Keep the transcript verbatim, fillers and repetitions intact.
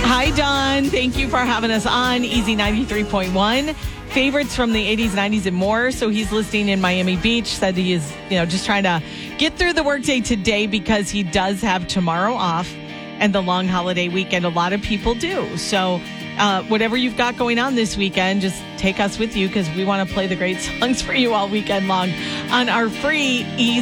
Hi, Don. Thank you for having us on Easy ninety-three point one. Favorites from the eighties, nineties, and more. So he's listening in Miami Beach. Said he is, you know, just trying to get through the workday today because he does have tomorrow off and the long holiday weekend. A lot of people do. So uh, whatever you've got going on this weekend, just take us with you because we want to play the great songs for you all weekend long on our free Easy